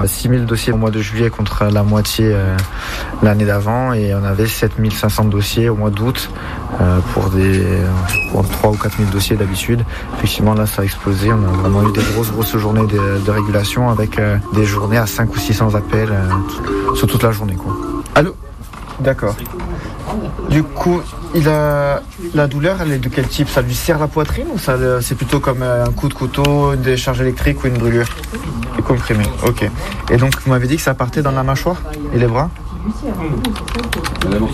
6 000 dossiers au mois de juillet contre la moitié l'année d'avant, et on avait 7 500 dossiers au mois d'août pour 3 ou 4 000 dossiers d'habitude. Effectivement, là, ça a explosé. On a vraiment eu des grosses journées de régulation avec des journées à 500 ou 600 appels sur toute la journée, quoi. Allô ? D'accord. Du coup, la douleur, elle est de quel type ? Ça lui serre la poitrine ou c'est plutôt comme un coup de couteau, une décharge électrique ou une brûlure ? Comprimé, ok. Et donc, vous m'avez dit que ça partait dans la mâchoire et les bras ? Madame Orsi ?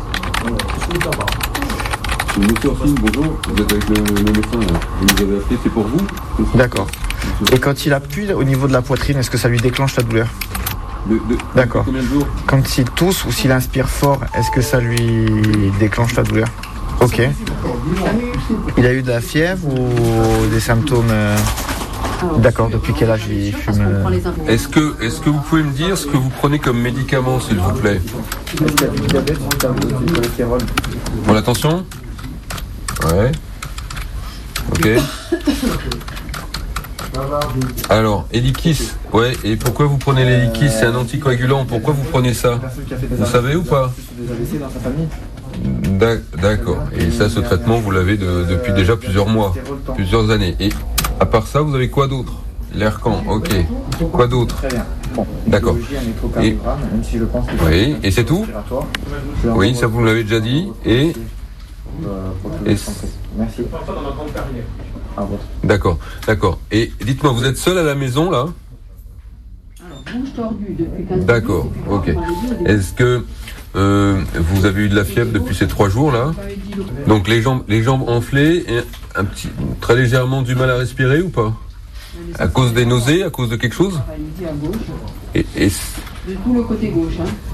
Monsieur Orsi, bonjour. Vous êtes avec le médecin, là. Vous nous avez appelé, c'est pour vous ? D'accord. Et quand il appuie au niveau de la poitrine, est-ce que ça lui déclenche la douleur ? D'accord. Combien de jours ? Quand il tousse ou s'il inspire fort, est-ce que ça lui déclenche la douleur ? Ok. Il a eu de la fièvre ou des symptômes D'accord, depuis quel âge il fume Est-ce que vous pouvez me dire ce que vous prenez comme médicament, s'il vous plaît ? Est-ce qu'il y a du diabète ou du cholestérol ? Pour l'attention ? Ouais. Ok. Alors, Eliquis, ouais, et pourquoi vous prenez l'Eliquis ? C'est un anticoagulant, pourquoi vous prenez ça ? Vous savez ou pas ? D'accord, et ça, ce traitement, vous l'avez depuis déjà plusieurs mois, plusieurs années. Et à part ça, vous avez quoi d'autre ? L'Aircan, ok. Quoi d'autre ? D'accord. Oui, et c'est tout ? Oui, ça vous me l'avez déjà dit, et Merci. D'accord. Et dites-moi, vous êtes seul à la maison, là ? D'accord, ok. Est-ce que vous avez eu de la fièvre depuis ces 3 jours, là ? Donc les jambes enflées et très légèrement du mal à respirer ou pas ? À cause des nausées, à cause de quelque chose ? Et de tout le côté gauche.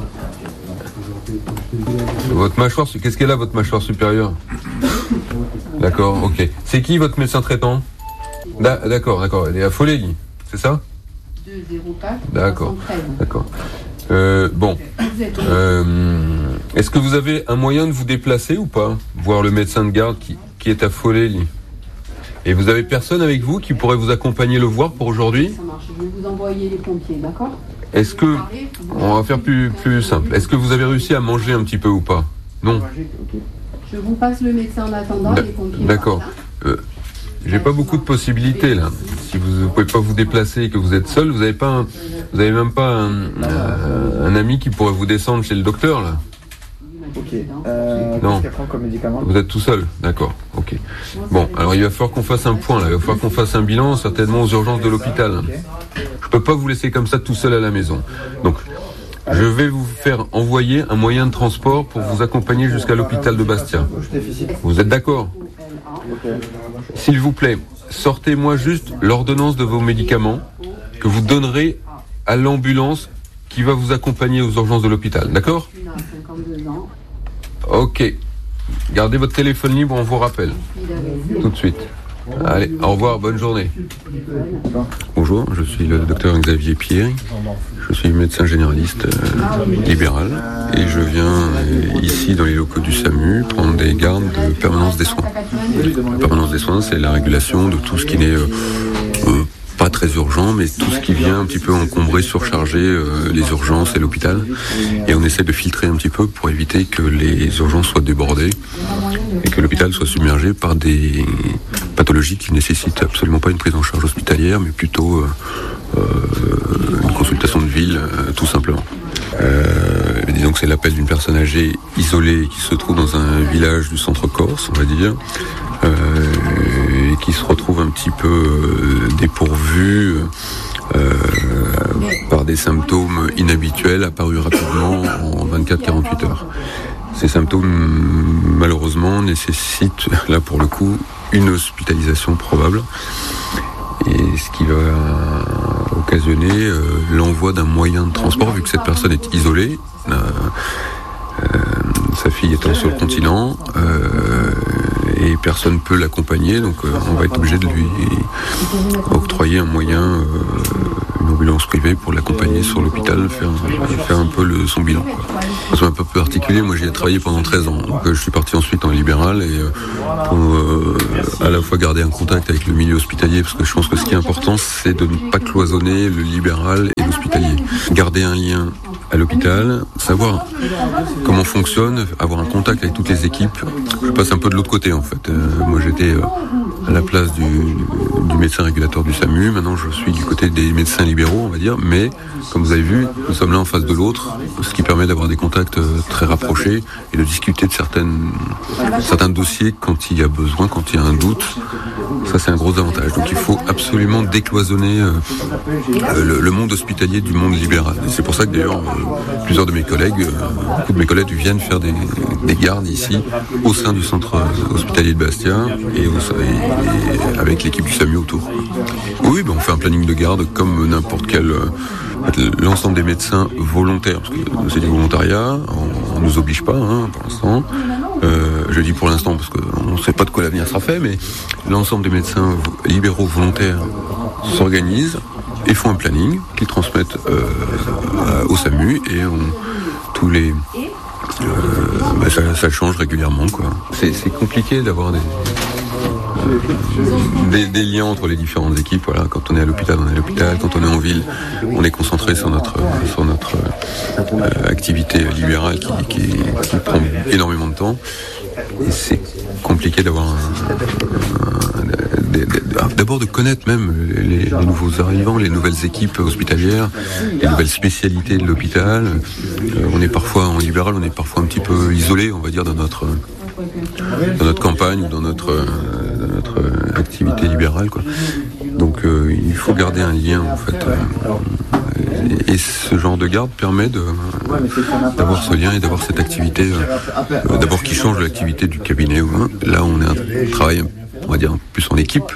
Votre mâchoire, qu'est-ce qu'elle a, votre mâchoire supérieure ? D'accord, ok. C'est qui votre médecin traitant ? D'accord. Elle est affolée, lui. C'est ça ? 204. D'accord. Bon. Est-ce que vous avez un moyen de vous déplacer ou pas ? Voir le médecin de garde qui est affolé, lui. Et vous avez personne avec vous qui pourrait vous accompagner le voir pour aujourd'hui ? Ça marche. Je vais vous envoyer les pompiers, d'accord ? Est-ce que... On va faire plus simple. Est-ce que vous avez réussi à manger un petit peu ou pas ? Non. Je vous passe le médecin en attendant, les pompiers. D'accord. J'ai pas beaucoup de possibilités là. Si vous ne pouvez pas vous déplacer et que vous êtes seul, vous avez même pas un ami qui pourrait vous descendre chez le docteur là. Ok. Non. Qu'est-ce qu'elle prend comme médicament ? Vous êtes tout seul, d'accord. Ok. Bon, alors il va falloir qu'on fasse un point là. Il va falloir qu'on fasse un bilan certainement aux urgences de l'hôpital. Je peux pas vous laisser comme ça tout seul à la maison. Donc, je vais vous faire envoyer un moyen de transport pour vous accompagner jusqu'à l'hôpital de Bastia. Vous êtes d'accord ? S'il vous plaît, sortez-moi juste l'ordonnance de vos médicaments que vous donnerez à l'ambulance qui va vous accompagner aux urgences de l'hôpital. D'accord ? Ok. Gardez votre téléphone libre, on vous rappelle. Tout de suite. Allez, au revoir, bonne journée. Bonjour, je suis le docteur Xavier Pierre. Je suis médecin généraliste libéral et je viens ici dans les locaux du SAMU prendre des gardes de permanence des soins. La permanence des soins, c'est la régulation de tout ce qui n'est pas très urgent, mais tout ce qui vient un petit peu encombrer, surcharger les urgences et l'hôpital. Et on essaie de filtrer un petit peu pour éviter que les urgences soient débordées et que l'hôpital soit submergé par des pathologies qui ne nécessitent absolument pas une prise en charge hospitalière, mais plutôt une consultation de ville, tout simplement. Disons que c'est l'appel d'une personne âgée isolée qui se trouve dans un village du centre Corse, on va dire, et qui se retrouve un petit peu dépourvue par des symptômes inhabituels apparus rapidement en 24-48 heures. Ces symptômes, malheureusement, nécessitent, là pour le coup, une hospitalisation probable, et ce qui va occasionner l'envoi d'un moyen de transport, vu que cette personne est isolée, sa fille étant sur le continent, et personne ne peut l'accompagner, donc on va être obligé de lui octroyer un moyen, une ambulance privée pour l'accompagner sur l'hôpital, faire un peu son bilan, quoi. C'est un peu particulier, moi j'y ai travaillé pendant 13 ans, donc je suis parti ensuite en libéral et pour à la fois garder un contact avec le milieu hospitalier, parce que je pense que ce qui est important c'est de ne pas cloisonner le libéral et l'hospitalier. hospitalier. Garder un lien à l'hôpital, savoir comment fonctionne, avoir un contact avec toutes les équipes. Je passe un peu de l'autre côté en fait. Moi j'étais à la place du médecin régulateur du SAMU, maintenant je suis du côté des médecins libéraux on va dire, mais comme vous avez vu, nous sommes l'un en face de l'autre, ce qui permet d'avoir des contacts très rapprochés et de discuter de certains dossiers quand il y a besoin, quand il y a un doute. Ça c'est un gros avantage. Donc il faut absolument décloisonner le monde hospitalier du monde libéral. Et c'est pour ça que d'ailleurs plusieurs de mes collègues, beaucoup de mes collègues viennent faire des gardes ici au sein du centre hospitalier de Bastia et avec l'équipe du SAMU autour. Oui, on fait un planning de garde comme n'importe quel... L'ensemble des médecins volontaires, parce que c'est du volontariat, on ne nous oblige pas pour l'instant. Je dis pour l'instant parce qu'on ne sait pas de quoi l'avenir sera fait, mais l'ensemble des médecins libéraux volontaires s'organisent et font un planning qu'ils transmettent au SAMU et ça change régulièrement, quoi. C'est compliqué d'avoir des liens entre les différentes équipes. Voilà, quand on est à l'hôpital, on est à l'hôpital. Quand on est en ville, on est concentré sur notre activité libérale qui prend énormément de temps. Et c'est compliqué d'avoir d'abord de connaître même les nouveaux arrivants, les nouvelles équipes hospitalières, les nouvelles spécialités de l'hôpital. On est parfois en libéral, on est parfois un petit peu isolé, on va dire, dans notre campagne ou dans notre activité libérale, quoi. Donc il faut garder un lien en fait. Et ce genre de garde permet d'avoir ce lien et d'avoir cette activité, d'abord qui change l'activité du cabinet. Là on travaille, on va dire, plus en équipe.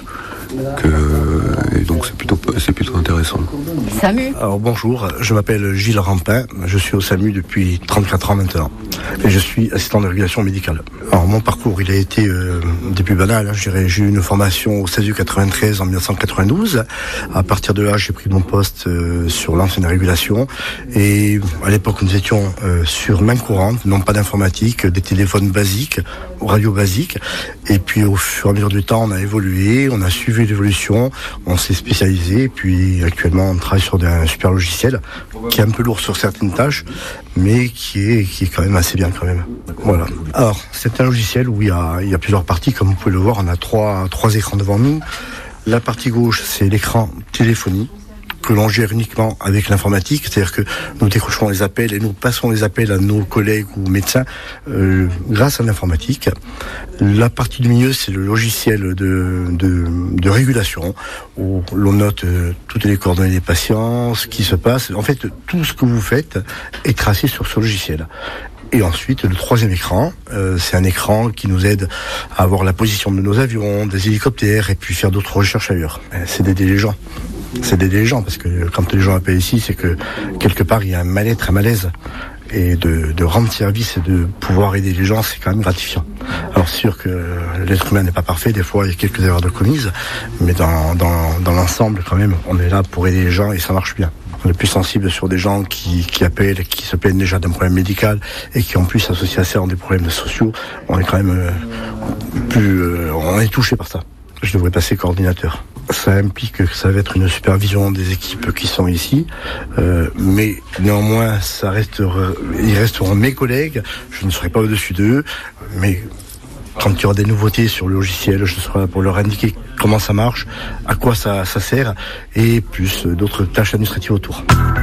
Et donc c'est plutôt intéressant. SAMU. Alors bonjour, je m'appelle Gilles Rampin, je suis au SAMU depuis 34 ans maintenant et je suis assistant de régulation médicale. Alors mon parcours il a été des plus banals, j'ai eu une formation au SASU 93 en 1992. À partir de là j'ai pris mon poste sur l'ancienne régulation et à l'époque nous étions sur main courante, non pas d'informatique, des téléphones basiques, radio basiques, et puis au fur et à mesure du temps on a évolué, on a suivi l'évolution, on s'est spécialisé, et puis actuellement on travaille sur un super logiciel qui est un peu lourd sur certaines tâches, mais qui est quand même assez bien quand même. Voilà. Alors c'est un logiciel où il y a plusieurs parties, comme vous pouvez le voir, on a trois écrans devant nous. La partie gauche c'est l'écran téléphonie que l'on gère uniquement avec l'informatique, c'est-à-dire que nous décrochons les appels et nous passons les appels à nos collègues ou médecins grâce à l'informatique. La partie du milieu, c'est le logiciel de régulation où l'on note toutes les coordonnées des patients, ce qui se passe. En fait, tout ce que vous faites est tracé sur ce logiciel. Et ensuite, le troisième écran, c'est un écran qui nous aide à avoir la position de nos avions, des hélicoptères, et puis faire d'autres recherches ailleurs. C'est d'aider les gens. C'est d'aider les gens, parce que quand les gens appellent ici, c'est que quelque part, il y a un mal-être, un malaise. Et de rendre service et de pouvoir aider les gens, c'est quand même gratifiant. Alors c'est sûr que l'être humain n'est pas parfait, des fois il y a quelques erreurs de commises, mais dans l'ensemble quand même, on est là pour aider les gens et ça marche bien. On est plus sensible sur des gens qui appellent, qui se plaignent déjà d'un problème médical et qui en plus associés à ça ont des problèmes sociaux. On est quand même on est touché par ça. Je devrais passer coordinateur. Ça implique que ça va être une supervision des équipes qui sont ici, mais néanmoins ils resteront mes collègues, je ne serai pas au-dessus d'eux, mais quand il y aura des nouveautés sur le logiciel, je serai là pour leur indiquer comment ça marche, à quoi ça sert, et plus d'autres tâches administratives autour.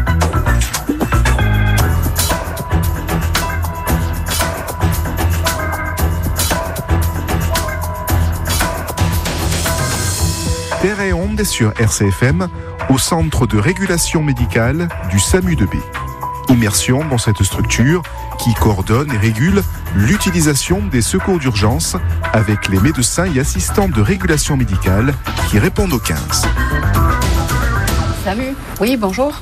Terre et Onde sur RCFM, au centre de régulation médicale du SAMU de B. Immersion dans cette structure qui coordonne et régule l'utilisation des secours d'urgence avec les médecins et assistants de régulation médicale qui répondent au 15. SAMU. Oui, bonjour.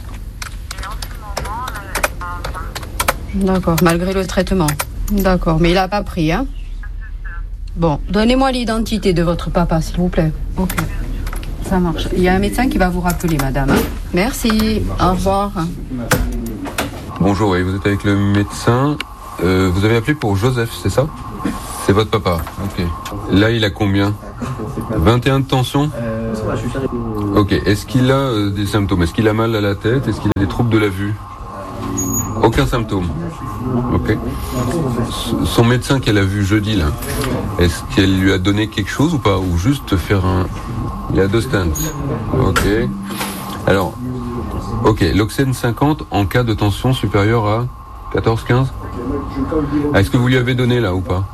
D'accord, malgré le traitement. D'accord, mais il n'a pas pris, hein? Bon, donnez-moi l'identité de votre papa, s'il vous plaît. Ok. Ça marche. Il y a un médecin qui va vous rappeler, madame. Merci. Au revoir. Bonjour, oui, vous êtes avec le médecin. Vous avez appelé pour Joseph, c'est ça? C'est votre papa. Ok. Là, il a combien? 21 de tension? Ok, est-ce qu'il a des symptômes? Est-ce qu'il a mal à la tête? Est-ce qu'il a des troubles de la vue? Aucun symptôme. Ok. Son médecin qu'elle a vu jeudi, là, est-ce qu'elle lui a donné quelque chose ou pas? Ou juste faire un... Il a 2 stents. Ok. Alors, ok, l'oxène 50 en cas de tension supérieure à 14-15. Est-ce que vous lui avez donné là ou pas?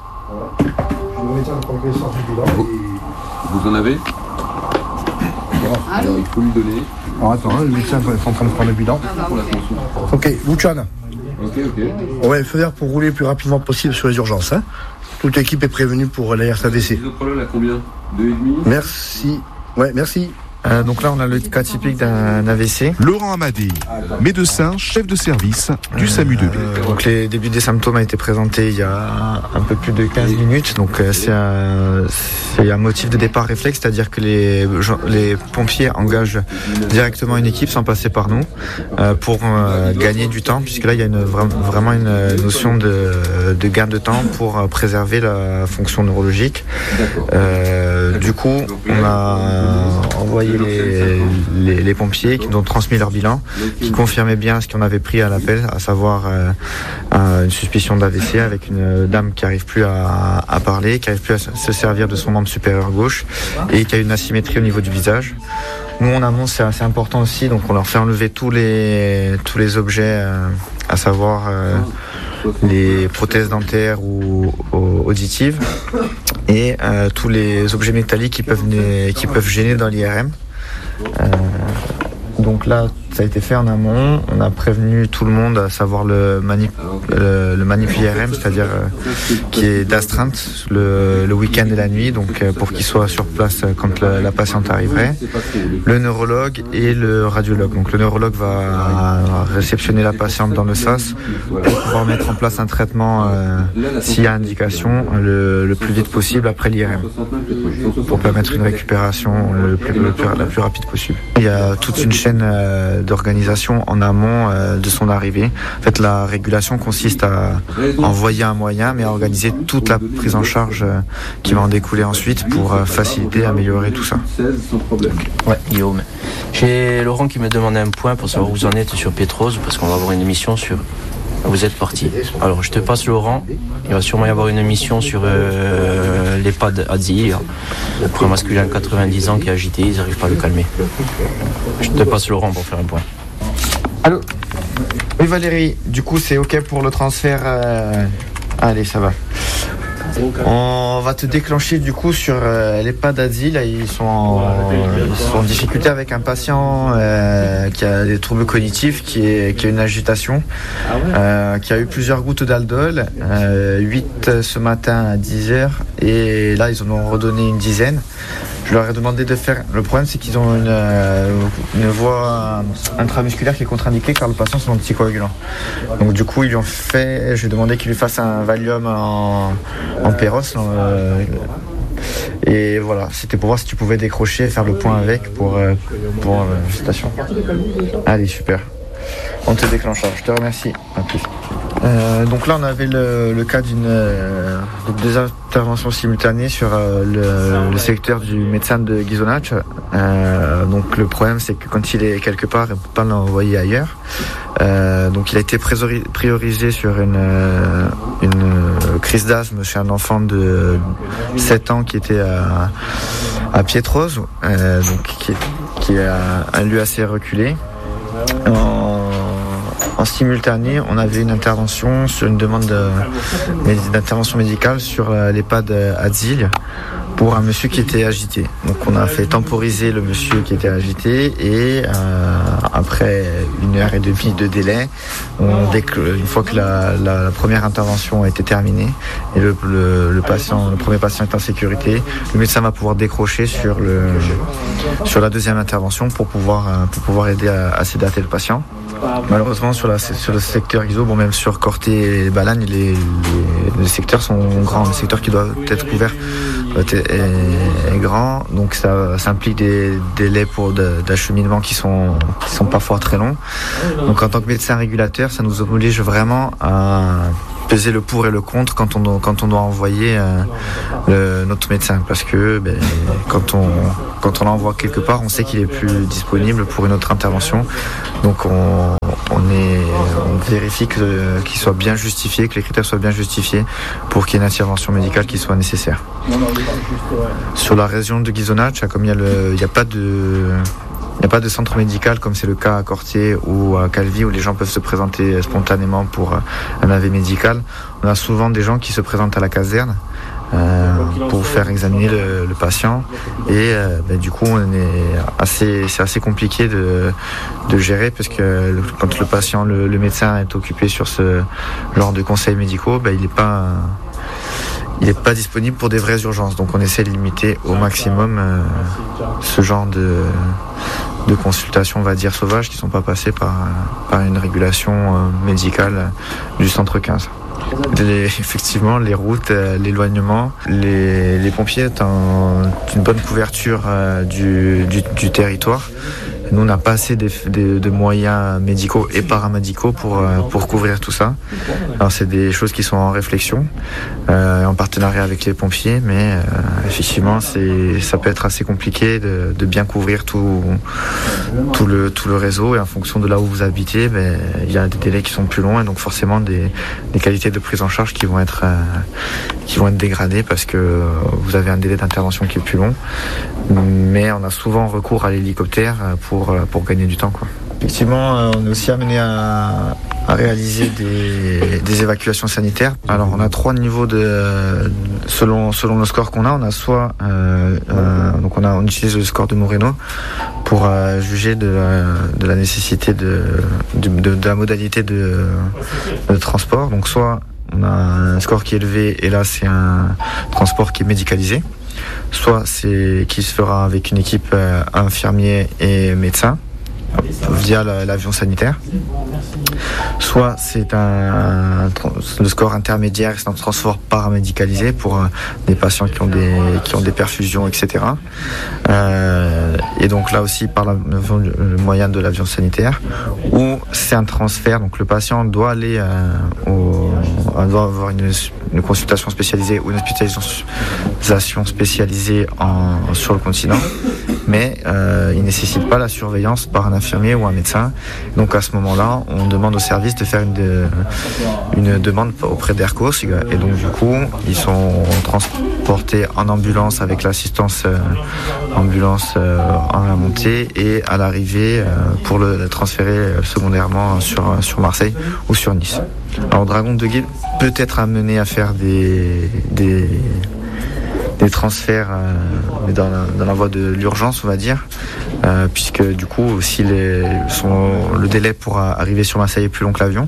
Vous en avez? Alors il faut lui donner. Alors attends, le médecin est en train de prendre le bilan. Ok, Luciana. Ok. On va le faire pour rouler le plus rapidement possible sur les urgences. Hein. Toute l'équipe est prévenue pour l'alerte AVC. L'isoprolol à combien? 2,5? Merci. Ouais, merci. Donc là, on a le cas typique d'un AVC. Laurent Amadé, médecin, chef de service du SAMU de B. Donc les débuts des symptômes a été présenté il y a un peu plus de 15 minutes. Donc c'est un motif de départ réflexe, c'est-à-dire que les pompiers engagent directement une équipe sans passer par nous pour gagner du temps, puisque là il y a vraiment une notion de gain de temps pour préserver la fonction neurologique. Du coup, on a envoyé les pompiers qui nous ont transmis leur bilan, qui confirmaient bien ce qu'on avait pris à l'appel, à savoir une suspicion d'AVC avec une dame qui n'arrive plus à parler, qui n'arrive plus à se servir de son membre supérieur gauche et qui a une asymétrie au niveau du visage. Nous en amont c'est assez important aussi, donc on leur fait enlever tous les objets, à savoir les prothèses dentaires ou auditives et tous les objets métalliques qui peuvent gêner dans l'IRM. Donc là, ça a été fait en amont. On a prévenu tout le monde, à savoir le manip IRM, c'est-à-dire qui est d'astreinte le week-end et la nuit, donc pour qu'il soit sur place quand la patiente arriverait. Le neurologue et le radiologue. Donc le neurologue va réceptionner la patiente dans le SAS pour pouvoir mettre en place un traitement s'il y a indication le plus vite possible après l'IRM, pour permettre une récupération la plus rapide possible. Il y a toute une chaîne d'organisation en amont de son arrivée. En fait, la régulation consiste à envoyer un moyen, mais à organiser toute la prise en charge qui va en découler ensuite pour faciliter, améliorer tout ça. Ouais, Guillaume. J'ai Laurent qui me demandait un point pour savoir où vous en êtes sur Pétrose, parce qu'on va avoir une émission sur... Vous êtes parti. Alors, je te passe Laurent. Il va sûrement y avoir une émission sur l'EHPAD Adzil, pour un masculin de 90 ans qui est agité, ils n'arrivent pas à le calmer. Je te passe Laurent pour faire un point. Allô? Oui Valérie, du coup c'est ok pour le transfert. Allez, ça va. On va te déclencher du coup sur l'EHPAD Adzil. Ils sont en difficulté avec un patient qui a des troubles cognitifs, qui a une agitation, qui a eu plusieurs gouttes d'aldol, 8 ce matin à 10h, et là ils en ont redonné une dizaine. Je leur ai demandé de faire... Le problème, c'est qu'ils ont une voie intramusculaire qui est contre-indiquée car le patient est anticoagulant. Donc du coup, ils lui ont fait... Je lui ai demandé qu'il lui fasse un Valium en Péros. Et voilà, c'était pour voir si tu pouvais décrocher et faire le point avec pour station. Allez, super. On te déclenche. Je te remercie. À plus. Donc là, on avait le cas des interventions simultanées sur le secteur du médecin de Ghisonaccia. Donc le problème, c'est que quand il est quelque part, on ne peut pas l'envoyer ailleurs. Donc il a été priorisé sur une crise d'asthme chez un enfant de 7 ans qui était à Pétrose, donc qui est un lieu assez reculé. En simultané, on avait une intervention sur une demande d'intervention médicale sur l'EHPAD Adzil pour un monsieur qui était agité. Donc on a fait temporiser le monsieur qui était agité et après 1h30 de délai, une fois que la première intervention a été terminée et le premier patient est en sécurité, le médecin va pouvoir décrocher sur la deuxième intervention pour pouvoir aider à sédater le patient. Malheureusement sur le secteur ISO, même sur Corté et Balagne, les secteurs sont grands. Le secteur qui doit être couvert est grand, donc ça implique des délais d'acheminement qui sont parfois très longs. Donc en tant que médecin régulateur, ça nous oblige vraiment à peser le pour et le contre quand on doit envoyer notre médecin, parce que quand on l'envoie quelque part, on sait qu'il est plus disponible pour une autre intervention, donc on vérifie qu'il soit bien justifié, que les critères soient bien justifiés pour qu'il y ait une intervention médicale qui soit nécessaire. Sur la région de Ghisonaccia, comme il n'y a pas de centre médical comme c'est le cas à Cortier ou à Calvi où les gens peuvent se présenter spontanément pour un AV médical. On a souvent des gens qui se présentent à la caserne pour faire examiner le patient et du coup c'est assez compliqué de gérer parce que quand le patient, le médecin est occupé sur ce genre de conseils médicaux, il n'est pas disponible pour des vraies urgences. Donc on essaie de limiter au maximum ce genre de consultations, on va dire, sauvages qui ne sont pas passées par une régulation médicale du centre 15. Effectivement, les routes, l'éloignement, les pompiers ont une bonne couverture du territoire. Nous, on n'a pas assez de moyens médicaux et paramédicaux pour couvrir tout ça. Alors, c'est des choses qui sont en réflexion, en partenariat avec les pompiers, mais effectivement, ça peut être assez compliqué de bien couvrir tout le réseau. Et en fonction de là où vous habitez, il y a des délais qui sont plus longs et donc forcément des qualités de prise en charge qui vont être dégradées parce que vous avez un délai d'intervention qui est plus long. Mais on a souvent recours à l'hélicoptère pour gagner du temps, quoi. Effectivement, on est aussi amené à réaliser des évacuations sanitaires. Alors, on a 3 niveaux selon le score qu'on a. On a soit on utilise le score de Moreno pour juger de la nécessité de la modalité de transport. Donc, soit on a un score qui est élevé et là c'est un transport qui est médicalisé. Soit c'est qui se fera avec une équipe infirmier et médecin via l'avion sanitaire. Soit c'est le score intermédiaire, c'est un transport paramédicalisé pour des patients qui ont des perfusions, etc. Et donc là aussi par le moyen de l'avion sanitaire, ou c'est un transfert, donc le patient doit aller doit avoir une consultation spécialisée ou une hospitalisation spécialisée sur le continent, mais il ne nécessite pas la surveillance par un infirmier ou un médecin. Donc à ce moment-là, on demande au service de faire une demande auprès d'Aircos, et donc du coup, ils sont transportés en ambulance avec l'assistance ambulance en la montée et à l'arrivée pour le transférer secondairement sur Marseille ou sur Nice. Alors Dragon de Guil peut être amené à faire des transferts mais dans la voie de l'urgence, on va dire, puisque du coup si le délai pour arriver sur Marseille est plus long que l'avion.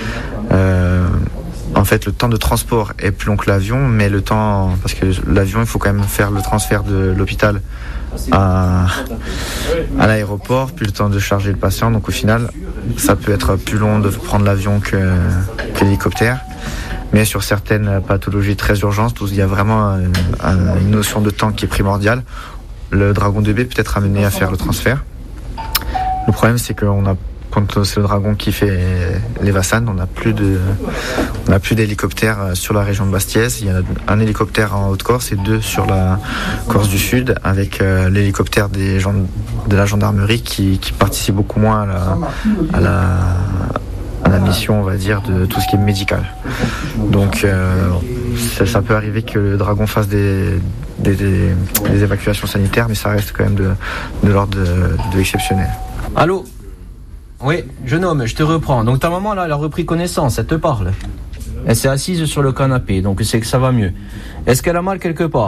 En fait, le temps de transport est plus long que l'avion, mais parce que l'avion, il faut quand même faire le transfert de l'hôpital à l'aéroport, puis le temps de charger le patient. Donc au final, ça peut être plus long de prendre l'avion que l'hélicoptère. Mais sur certaines pathologies très urgentes, où il y a vraiment une notion de temps qui est primordiale, le Dragon 2B peut être amené à faire le transfert. Le problème, c'est que quand c'est le Dragon qui fait les Vassanes, on n'a plus d'hélicoptères sur la région de Bastiaise. Il y a un hélicoptère en Haute-Corse et 2 sur la Corse du Sud, avec l'hélicoptère de la gendarmerie qui participe beaucoup moins à la mission, on va dire, de tout ce qui est médical. Donc ça peut arriver que le Dragon fasse des évacuations sanitaires, mais ça reste quand même de l'ordre de l'exceptionnel. Allô ? Oui, jeune homme, je te reprends. Donc ta maman, là, elle a repris connaissance, elle te parle. Elle s'est assise sur le canapé, donc c'est que ça va mieux. Est-ce qu'elle a mal quelque part ?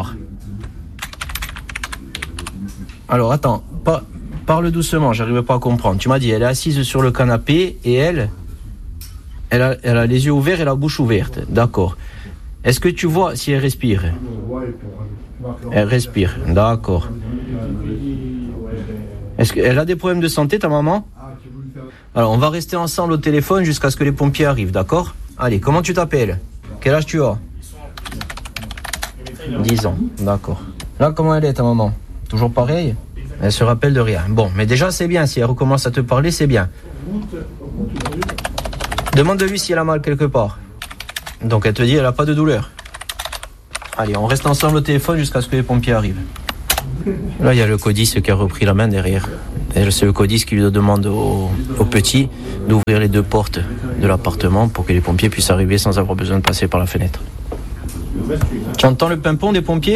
Alors attends, parle doucement, j'arrive pas à comprendre. Tu m'as dit, elle est assise sur le canapé et elle a les yeux ouverts et la bouche ouverte. D'accord. Est-ce que tu vois si elle respire ? Elle respire, d'accord. Est-ce qu'elle a des problèmes de santé, ta maman ? Alors, on va rester ensemble au téléphone jusqu'à ce que les pompiers arrivent, d'accord ? Allez, comment tu t'appelles ? Quel âge tu as ? 10 ans, d'accord. Là, comment elle est, ta maman ? Toujours pareil ? Elle se rappelle de rien. Bon, mais déjà, c'est bien. Si elle recommence à te parler, c'est bien. Demande-lui si elle a mal quelque part. Donc elle te dit elle n'a pas de douleur. Allez, on reste ensemble au téléphone jusqu'à ce que les pompiers arrivent. Là, il y a le codiste qui a repris la main derrière. Et c'est le codiste qui lui demande au petit d'ouvrir les 2 portes de l'appartement pour que les pompiers puissent arriver sans avoir besoin de passer par la fenêtre. Tu entends le pimpon des pompiers ?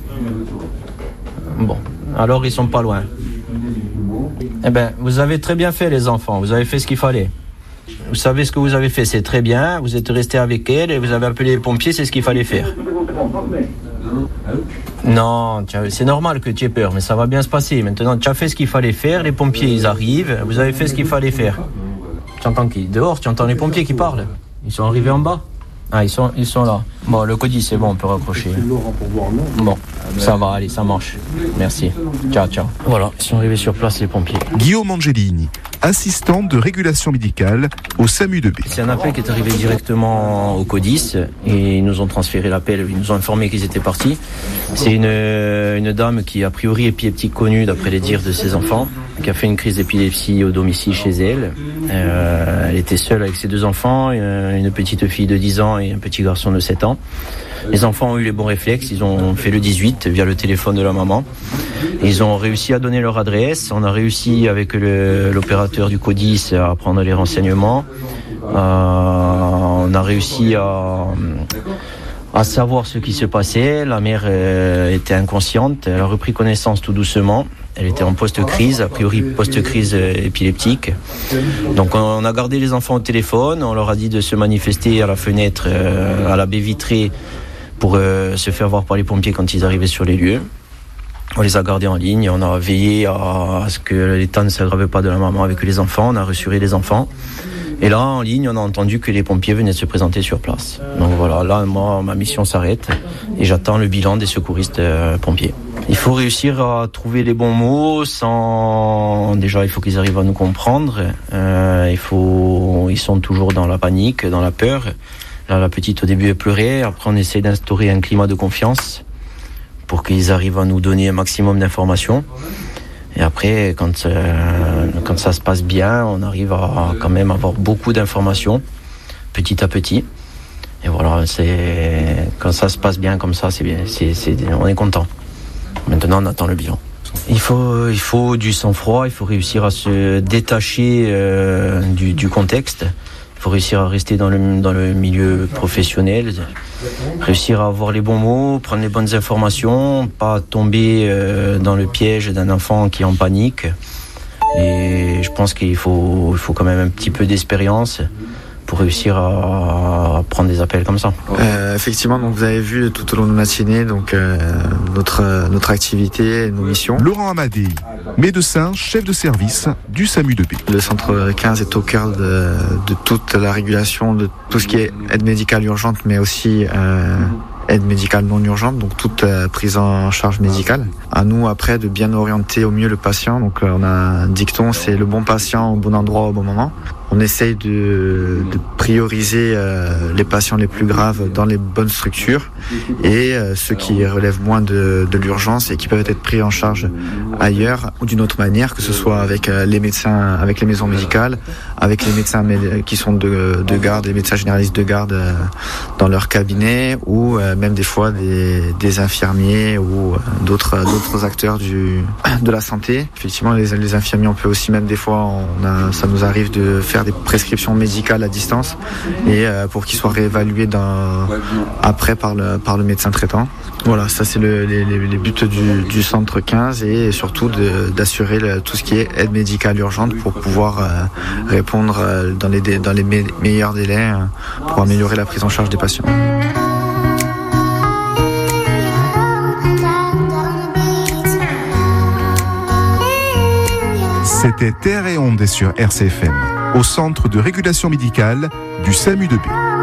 Bon, alors ils sont pas loin. Eh bien, vous avez très bien fait les enfants, vous avez fait ce qu'il fallait. Vous savez ce que vous avez fait, c'est très bien, vous êtes restés avec elle et vous avez appelé les pompiers, c'est ce qu'il fallait faire. Non, c'est normal que tu aies peur, mais ça va bien se passer. Maintenant, tu as fait ce qu'il fallait faire, les pompiers ils arrivent, vous avez fait ce qu'il fallait faire. Tu entends qui ? Dehors, tu entends les pompiers qui parlent. Ils sont arrivés en bas. Ah, ils sont là. Bon, le codiste, c'est bon, on peut raccrocher. Bon, ça va, allez, ça marche. Merci. Ciao. Voilà, ils sont arrivés sur place, les pompiers. Guillaume Angelini, assistant de régulation médicale au SAMU de B. C'est un appel qui est arrivé directement au codiste et ils nous ont transféré l'appel, ils nous ont informé qu'ils étaient partis. C'est une dame qui a priori épileptique connue d'après les dires de ses enfants, qui a fait une crise d'épilepsie au domicile chez elle. Elle était seule avec ses 2 enfants, une petite fille de 10 ans et un petit garçon de 7 ans. Les enfants ont eu les bons réflexes, ils ont fait le 18 via le téléphone de la maman. Ils ont réussi à donner leur adresse, on a réussi avec l'opérateur du CODIS à prendre les renseignements. On a réussi à savoir ce qui se passait. La mère était inconsciente, elle a repris connaissance tout doucement. Elle était en post-crise, a priori post-crise épileptique. Donc on a gardé les enfants au téléphone, on leur a dit de se manifester à la fenêtre, à la baie vitrée, pour se faire voir par les pompiers quand ils arrivaient sur les lieux. On les a gardés en ligne, on a veillé à ce que l'état ne s'aggrave pas de la maman avec les enfants, on a rassuré les enfants. Et là, en ligne, on a entendu que les pompiers venaient de se présenter sur place. Donc voilà, là, moi, ma mission s'arrête et j'attends le bilan des secouristes pompiers. Il faut réussir à trouver les bons mots sans... Déjà, il faut qu'ils arrivent à nous comprendre. Ils sont toujours dans la panique, dans la peur. Là, la petite, au début, elle pleurait. Après, on essaie d'instaurer un climat de confiance pour qu'ils arrivent à nous donner un maximum d'informations. Et après, quand ça se passe bien, on arrive à quand même avoir beaucoup d'informations, petit à petit. Et voilà, quand ça se passe bien comme ça, c'est bien, on est content. Maintenant, on attend le bilan. Il faut du sang-froid, il faut réussir à se détacher du contexte. Il faut réussir à rester dans le milieu professionnel, réussir à avoir les bons mots, prendre les bonnes informations, pas tomber dans le piège d'un enfant qui est en panique. Et je pense qu'il faut quand même un petit peu d'expérience pour réussir à prendre des appels comme ça. Effectivement, donc vous avez vu tout au long de la matinée notre activité, nos missions. Laurent Amadei, médecin, chef de service du SAMU de B. Le centre 15 est au cœur de toute la régulation, de tout ce qui est aide médicale urgente, mais aussi aide médicale non urgente, donc toute prise en charge médicale. À nous après de bien orienter au mieux le patient. Donc on a un dicton, c'est le bon patient au bon endroit au bon moment. On essaye de prioriser les patients les plus graves dans les bonnes structures et ceux qui relèvent moins de l'urgence et qui peuvent être pris en charge ailleurs ou d'une autre manière, que ce soit avec les médecins, avec les maisons médicales, avec les médecins qui sont de garde, les médecins généralistes de garde dans leur cabinet, ou même des fois des infirmiers ou d'autres acteurs de la santé. Effectivement, les infirmiers, on peut aussi même des fois, ça nous arrive de faire des prescriptions médicales à distance et pour qu'ils soient réévalués après par le médecin traitant. Voilà, ça c'est les buts du centre 15 et surtout d'assurer tout ce qui est aide médicale urgente pour pouvoir répondre dans les meilleurs délais pour améliorer la prise en charge des patients. C'était Terre et Ondes sur RCFM, au centre de régulation médicale du SAMU de B.